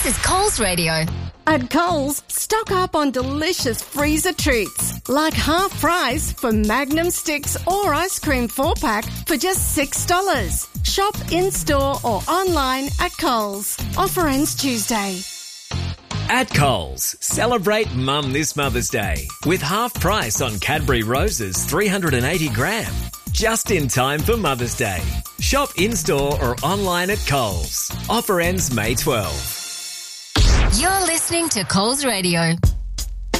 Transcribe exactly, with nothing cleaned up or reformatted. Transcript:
This is Coles Radio. At Coles, stock up on delicious freezer treats like half price for Magnum sticks or ice cream four-pack for just six dollars. Shop in-store or online at Coles. Offer ends Tuesday. At Coles, celebrate Mum this Mother's Day with half price on Cadbury Roses three hundred eighty gram. Just in time for Mother's Day. Shop in-store or online at Coles. Offer ends May twelfth. You're listening to Coles Radio.